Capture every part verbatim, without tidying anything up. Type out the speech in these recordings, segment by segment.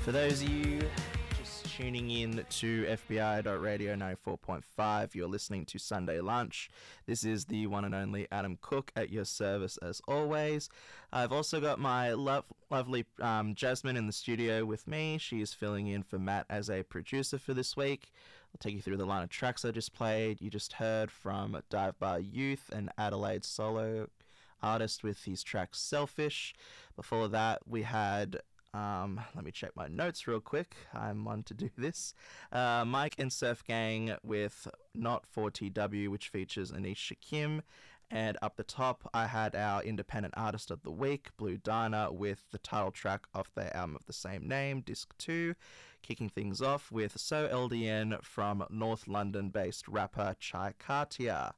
For those of you just tuning in to F B I Radio ninety-four point five, you're listening to Sunday Lunch. This is the one and only Adam Cook at your service as always. I've also got my lo- lovely um, Jasmine in the studio with me. She is filling in for Matt as a producer for this week. I'll take you through the line of tracks I just played. You just heard from Dive Bar Youth, an Adelaide solo artist with his track Selfish. Before that, we had... Um, let me check my notes real quick. I'm on to do this. Uh, Mike and Surf Gang with Not four T W, which features Anisha Kim. And up the top, I had our Independent Artist of the Week, Blue Diner, with the title track of their album of the same name, Disc two. Kicking things off with So L D N from North London-based rapper Chai Katia.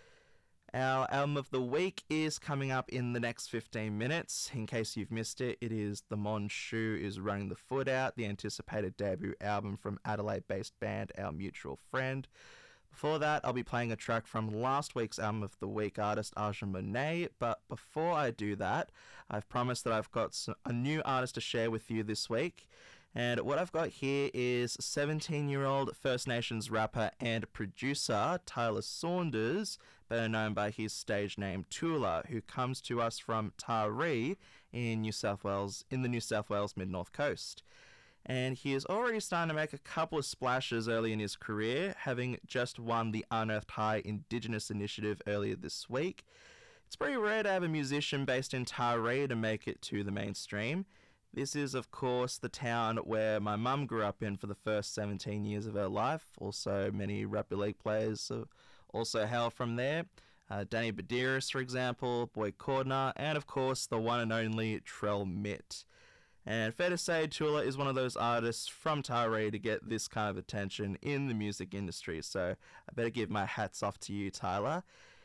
Our album of the week is coming up in the next fifteen minutes. In case you've missed it, it is The Mon Shu is Running the Foot Out, the anticipated debut album from Adelaide-based band Our Mutual Friend. Before that, I'll be playing a track from last week's album of the week artist Aja Monet, but before I do that, I've promised that I've got a new artist to share with you this week. And what I've got here is seventeen-year-old First Nations rapper and producer Tyler Saunders, better known by his stage name Tula, who comes to us from Taree in New South Wales, in the New South Wales Mid-North Coast. And he is already starting to make a couple of splashes early in his career, having just won the Unearthed High Indigenous Initiative earlier this week. It's pretty rare to have a musician based in Taree to make it to the mainstream. This is, of course, the town where my mum grew up in for the first seventeen years of her life. Also, many rugby league players also hail from there. Uh, Danny Badiris, for example, Boy Cordner, and, of course, the one and only Trell Mitt. And fair to say, Tula is one of those artists from Taree to get this kind of attention in the music industry. So I better give my hats off to you, Tyler.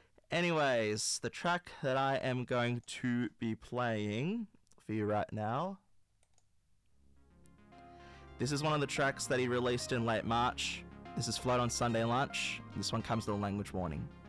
Anyways, the track that I am going to be playing for you right now, this is one of the tracks that he released in late March. This is Float on Sunday Lunch. This one comes with a language warning.